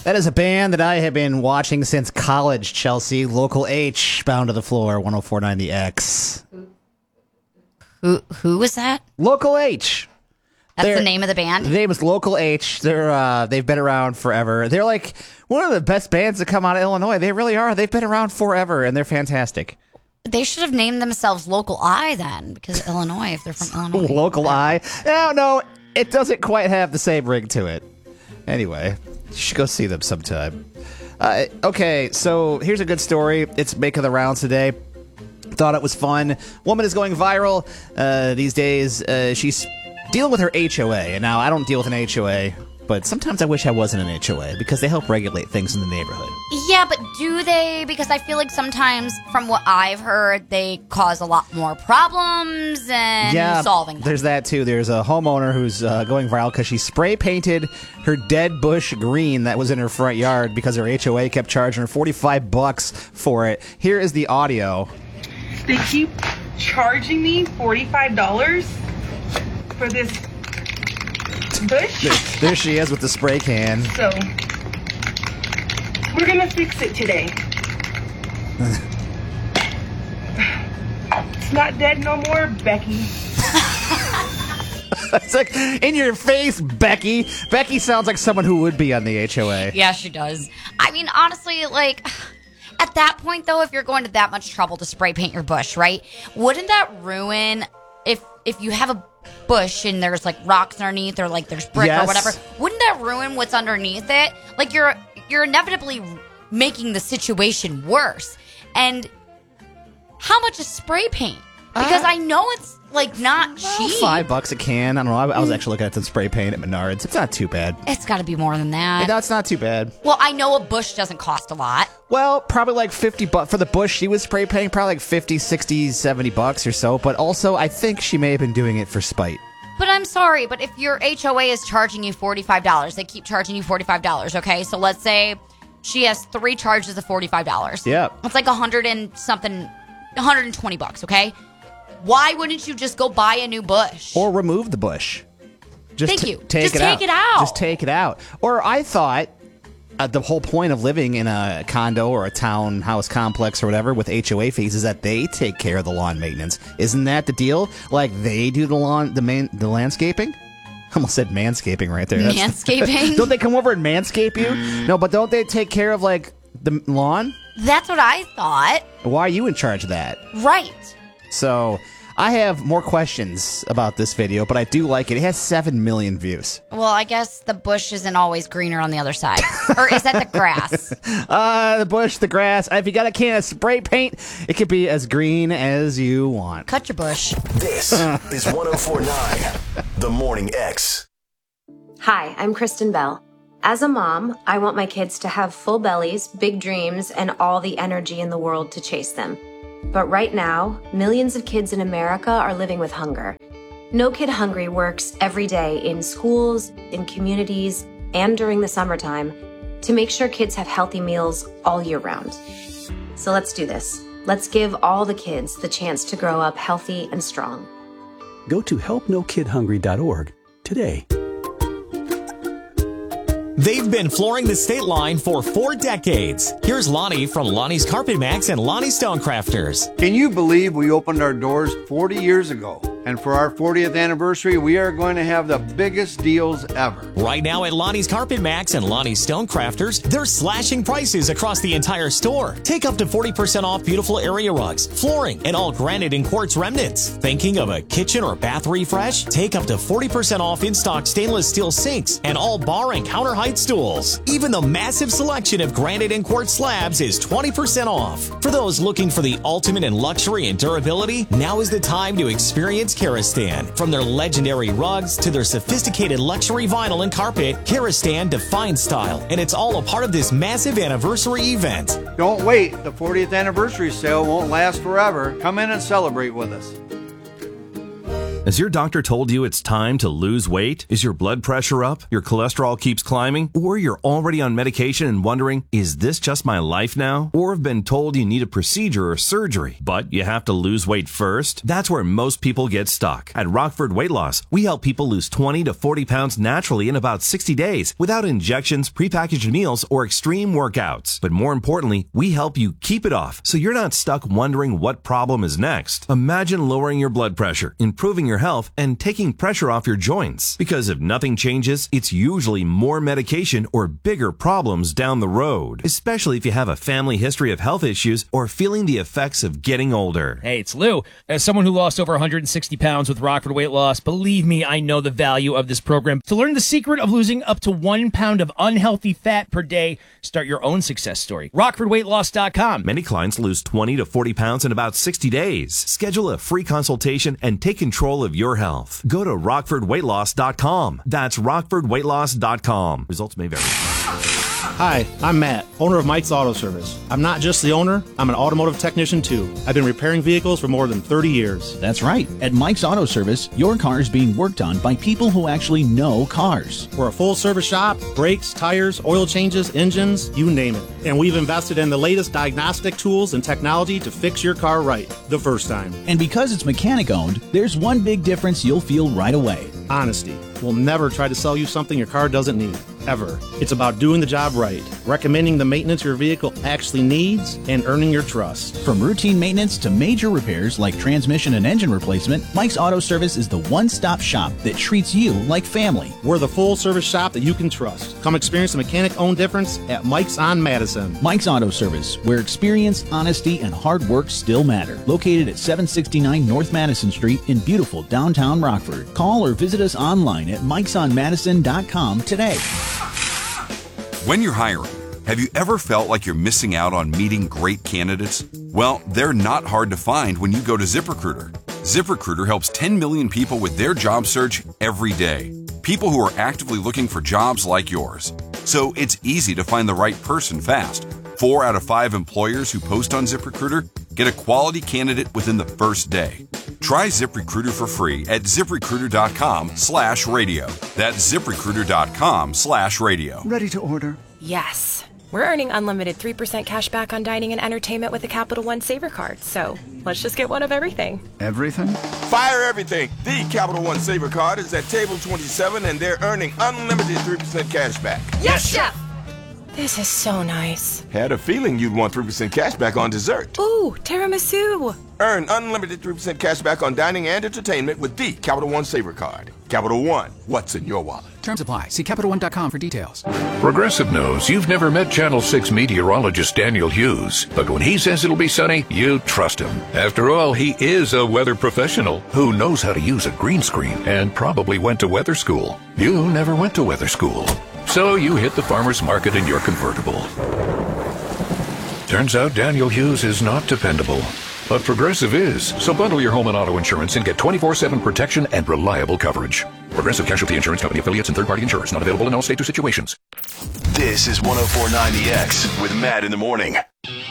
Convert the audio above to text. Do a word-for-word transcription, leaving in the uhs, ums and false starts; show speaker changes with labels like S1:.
S1: That is a band that I have been watching since college, Chelsea. Local H, Bound to the Floor, one oh four point nine The X.
S2: Who who was that?
S1: Local H.
S2: That's
S1: They're,
S2: the name of the band?
S1: The name is Local H. They're uh, they've been around forever. They're like one of the best bands that come out of Illinois. They really are. They've been around forever, and they're fantastic.
S2: They should have named themselves Local I then, because Illinois, if they're from Illinois.
S1: Local I. No, no, it doesn't quite have the same ring to it. Anyway, you should go see them sometime. Uh, okay, so here's a good story. It's making the rounds today. Thought it was fun. Woman is going viral uh, these days. Uh, she's dealing with her H O A. And now I don't deal with an H O A, but sometimes I wish I wasn't an H O A because they help regulate things in the neighborhood.
S2: Yeah, but do they? Because I feel like sometimes, from what I've heard, they cause a lot more problems than
S1: yeah,
S2: solving them.
S1: There's that too. There's a homeowner who's uh, going viral because she spray painted her dead bush green that was in her front yard because her H O A kept charging her forty-five bucks for it. Here is the audio.
S3: They keep charging me forty-five dollars for this bush.
S1: There, there she is with the spray can.
S3: So, we're gonna fix it today. It's not dead no more, Becky.
S1: It's like, in your face, Becky. Becky sounds like someone who would be on the H O A.
S2: Yeah, she does. I mean, honestly, like, at that point, though, if you're going to that much trouble to spray paint your bush, right, wouldn't that ruin, if if you have a bush and there's, like, rocks underneath or, like, there's brick
S1: Yes.
S2: or whatever, wouldn't that ruin what's underneath it? Like, you're you're inevitably making the situation worse. And how much is spray paint? Because
S1: Uh,
S2: I know it's, like, not cheap.
S1: Five bucks a can. I don't know. I, I was actually looking at some spray paint at Menards. It's not too bad.
S2: It's got to be more than that.
S1: No, it's not too bad.
S2: Well, I know a bush doesn't cost a lot.
S1: Well, probably like fifty bucks for the bush she was spray painting, probably like fifty, sixty, seventy bucks or so. But also, I think she may have been doing it for spite.
S2: But I'm sorry, but if your H O A is charging you forty-five dollars, they keep charging you forty-five dollars, okay? So let's say she has three charges of forty-five dollars.
S1: Yeah.
S2: It's like a hundred and something, one hundred twenty bucks, okay? Why wouldn't you just go buy a new bush?
S1: Or remove the bush. Just
S2: Thank
S1: t-
S2: you.
S1: Take
S2: Just
S1: it
S2: take
S1: out.
S2: it out.
S1: Just take it out. Or I thought uh, the whole point of living in a condo or a townhouse complex or whatever with H O A fees is that they take care of the lawn maintenance. Isn't that the deal? Like they do the lawn, the man, the landscaping? I almost said manscaping right there. That's-
S2: Manscaping?
S1: Don't they come over and manscape you? No, but don't they take care of like the lawn?
S2: That's what I thought.
S1: Why are you in charge of that?
S2: Right.
S1: So I have more questions about this video, but I do like it. It has seven million views.
S2: Well, I guess the bush isn't always greener on the other side. Or is that the grass?
S1: Uh, the bush, the grass. If you got a can of spray paint, it could be as green as you want.
S2: Cut your bush.
S4: This is one oh four point nine, The Morning X.
S5: Hi, I'm Kristen Bell. As a mom, I want my kids to have full bellies, big dreams, and all the energy in the world to chase them. But right now, millions of kids in America are living with hunger. No Kid Hungry works every day in schools, in communities, and during the summertime to make sure kids have healthy meals all year round. So let's do this. Let's give all the kids the chance to grow up healthy and strong.
S6: Go to help no kid hungry dot org today.
S7: They've been flooring the state line for four decades. Here's Lonnie from Lonnie's Carpet Max and Lonnie Stonecrafters.
S8: Can you believe we opened our doors forty years ago? And for our fortieth anniversary, we are going to have the biggest deals ever.
S7: Right now at Lonnie's Carpet Max and Lonnie's Stonecrafters, they're slashing prices across the entire store. Take up to forty percent off beautiful area rugs, flooring, and all granite and quartz remnants. Thinking of a kitchen or bath refresh? Take up to forty percent off in-stock stainless steel sinks and all bar and counter height stools. Even the massive selection of granite and quartz slabs is twenty percent off. For those looking for the ultimate in luxury and durability, now is the time to experience Karastan. From their legendary rugs to their sophisticated luxury vinyl and carpet, Karastan defines style, and it's all a part of this massive anniversary event.
S8: Don't wait. The fortieth anniversary sale won't last forever. Come in and celebrate with us.
S9: Has your doctor told you it's time to lose weight? Is your blood pressure up? Your cholesterol keeps climbing? Or you're already on medication and wondering, is this just my life now? Or have been told you need a procedure or surgery, but you have to lose weight first? That's where most people get stuck. At Rockford Weight Loss, we help people lose twenty to forty pounds naturally in about sixty days without injections, prepackaged meals, or extreme workouts. But more importantly, we help you keep it off so you're not stuck wondering what problem is next. Imagine lowering your blood pressure, improving your health, and taking pressure off your joints. Because if nothing changes, it's usually more medication or bigger problems down the road, especially if you have a family history of health issues or feeling the effects of getting older.
S10: Hey, it's Lou. As someone who lost over one hundred sixty pounds with Rockford Weight Loss, believe me, I know the value of this program. To learn the secret of losing up to one pound of unhealthy fat per day, start your own success story. Rockford Weight Loss dot com.
S9: Many clients lose twenty to forty pounds in about sixty days. Schedule a free consultation and take control of your health. Go to Rockford Weight Loss dot com. That's Rockford Weight Loss dot com. Results may vary.
S11: Hi, I'm Matt, owner of Mike's Auto Service. I'm not just the owner, I'm an automotive technician too. I've been repairing vehicles for more than thirty years.
S12: That's right. At Mike's Auto Service, your car is being worked on by people who actually know cars.
S11: We're a full-service shop, brakes, tires, oil changes, engines, you name it. And we've invested in the latest diagnostic tools and technology to fix your car right the first time.
S12: And because it's mechanic-owned, there's one big difference you'll feel right away.
S11: Honesty. We'll never try to sell you something your car doesn't need, ever. It's about doing the job right, recommending the maintenance your vehicle actually needs, and earning your trust.
S12: From routine maintenance to major repairs like transmission and engine replacement, Mike's Auto Service is the one-stop shop that treats you like family.
S11: We're the full-service shop that you can trust. Come experience the mechanic-owned difference at Mike's on Madison.
S12: Mike's Auto Service, where experience, honesty, and hard work still matter. Located at seven sixty-nine North Madison Street in beautiful downtown Rockford. Call or visit us online at Mikes on Madison dot com today.
S13: When you're hiring, have you ever felt like you're missing out on meeting great candidates? Well, they're not hard to find when you go to ZipRecruiter. ZipRecruiter helps ten million people with their job search every day. People who are actively looking for jobs like yours. So it's easy to find the right person fast. Four out of five employers who post on ZipRecruiter get a quality candidate within the first day. Try ZipRecruiter for free at ZipRecruiter.com slash radio. That's ZipRecruiter.com slash radio.
S14: Ready to order?
S15: Yes. We're earning unlimited three percent cash back on dining and entertainment with the Capital One Saver Card. So let's just get one of everything.
S14: Everything?
S16: Fire everything. The Capital One Saver Card is at table twenty-seven and they're earning unlimited three percent cash back.
S15: Yes, Chef! This is so nice.
S16: Had a feeling you'd want three percent cash back on dessert.
S15: Ooh, tiramisu.
S16: Earn unlimited three percent cash back on dining and entertainment with the Capital One Saver Card. Capital One, what's in your wallet?
S17: Terms apply. See Capital One dot com for details.
S18: Progressive knows you've never met Channel six meteorologist Daniel Hughes, but when he says it'll be sunny, you trust him. After all, he is a weather professional who knows how to use a green screen and probably went to weather school. You never went to weather school. So you hit the farmer's market in your convertible. Turns out Daniel Hughes is not dependable. But Progressive is. So bundle your home and auto insurance and get twenty-four seven protection and reliable coverage. Progressive Casualty Insurance Company affiliates and third-party insurers. Not available in all states or situations.
S4: This is one oh four point nine The X with Matt in the morning.